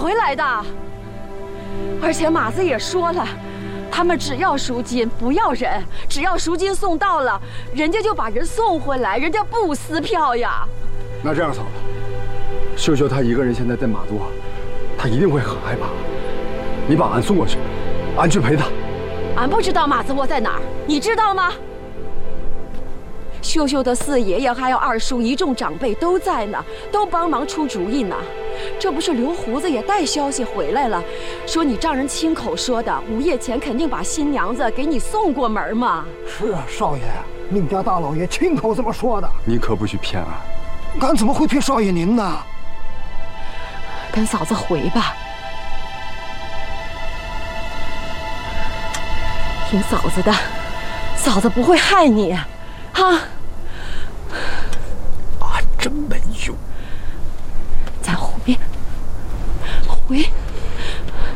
回来的。而且马子也说了，他们只要赎金不要人，只要赎金送到了，人家就把人送回来，人家不撕票呀。 那这样，嫂子，秀秀她一个人现在在马都，她一定会很害怕。你把俺送过去，俺去陪她。 俺不知道马子窝在哪儿，你知道吗？秀秀的四爷爷还有二叔一众长辈都在呢，都帮忙出主意呢。这不是刘胡子也带消息回来了，说你丈人亲口说的，午夜前肯定把新娘子给你送过门吗？ 是啊，少爷，宁家大老爷亲口这么说的。 你可不许骗俺。 俺怎么会骗少爷您呢？ 跟嫂子回吧。听嫂子的，嫂子不会害你，哈。 俺真没有。 咱回。